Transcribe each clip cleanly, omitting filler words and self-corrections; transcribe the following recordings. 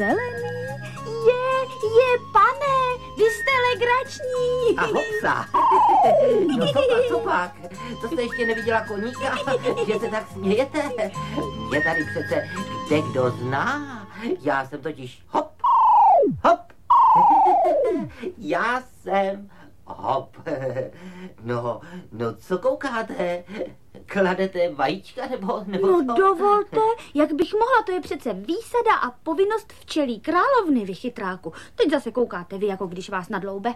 zelený. Je, pane, vy jste legrační. A hopsa. No co pak? To jste ještě neviděla koníka, že se tak smějete? Mě tady přece kdo zná. Já jsem totiž hop. Já jsem hop. No, co koukáte? Kladete vajíčka nebo No co? dovolte, jak bych mohla, to je přece výsada a povinnost včelí královny, vy chytráku. Teď zase koukáte vy, jako když vás nadloube.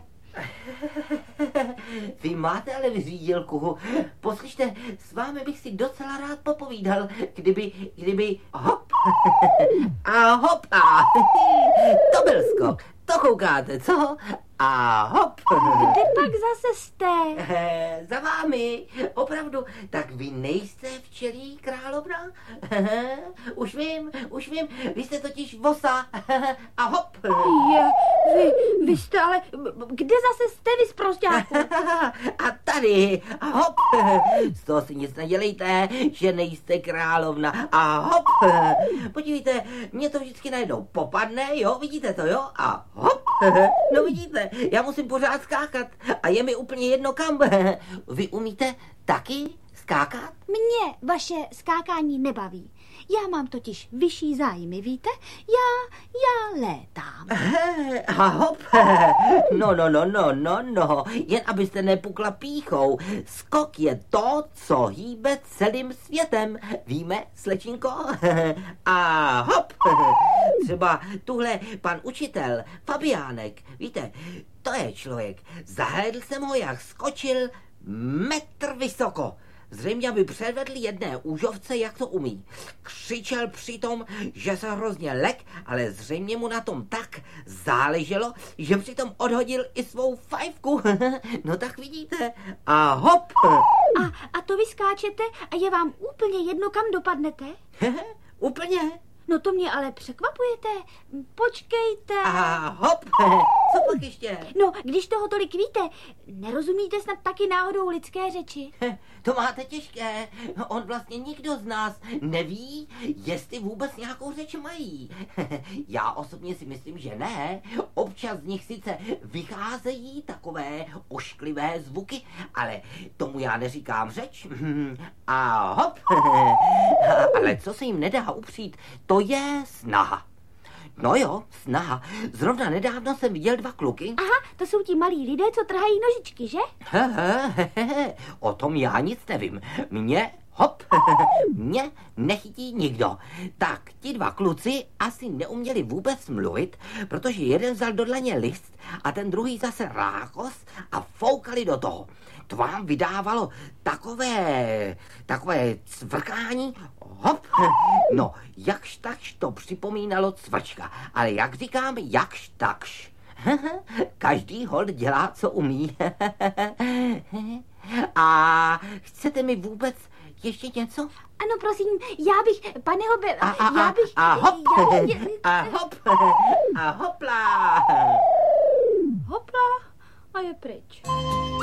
Vy máte ale vyřídilku. Poslyšte, s vámi bych si docela rád popovídal, kdyby hop a hopla. To byl skok, to koukáte, co? A hop. Kde pak zase jste? Za vámi, opravdu. Tak vy nejste včelí královna? Už vím, vy jste totiž vosa. A hop. Vy jste ale, kde zase jste vy zprosťáku? A tady, a hop. Z toho si nic nedělejte, že nejste královna. A hop. Podívejte, mě to vždycky najednou popadne, jo, vidíte to, jo? A hop. No vidíte, já musím pořád skákat a je mi úplně jedno kam. Vy umíte taky skákat? Mě vaše skákání nebaví. Já mám totiž vyšší zájmy, víte? Já létám. A hop. No. Jen abyste nepukla pýchou. Skok je to, co hýbe celým světem. Víme, slečinko? A hop. Třeba tuhle pan učitel, Fabiánek, víte, to je člověk. Zahlédl jsem ho, jak skočil metr vysoko. Zřejmě by předvedl jedné úžovce, jak to umí. Křičel přitom, že se hrozně lek, ale zřejmě mu na tom tak záleželo, že přitom odhodil i svou fajfku. No tak vidíte. A hop. A to vy skáčete a je vám úplně jedno, kam dopadnete? Úplně. No to mě ale překvapujete. Počkejte. A hop. Co pak ještě? No, když toho tolik víte, nerozumíte snad taky náhodou lidské řeči? To máte těžké. On vlastně nikdo z nás neví, jestli vůbec nějakou řeč mají. Já osobně si myslím, že ne. Občas z nich sice vycházejí takové ošklivé zvuky, ale tomu já neříkám řeč. A hop. Ale co se jim nedá upřít, to je snaha. No jo, snaha. Zrovna nedávno jsem viděl 2 kluky. Aha, to jsou ti malí lidé, co trhají nožičky, že? O tom já nic nevím. Mě nechytí nikdo. Tak ti 2 kluci asi neuměli vůbec mluvit, protože jeden vzal do dlaně list a ten druhý zase rákos a foukali do toho. To vám vydávalo takové cvrkání. Hop. No, jakž takž to připomínalo cvrčka, ale jak říkám, jakž takž. Každý holt dělá, co umí. A chcete mi vůbec ještě něco? Ano, prosím, já bych, pane Hobe, A hop. A hopla. Hopla a je pryč.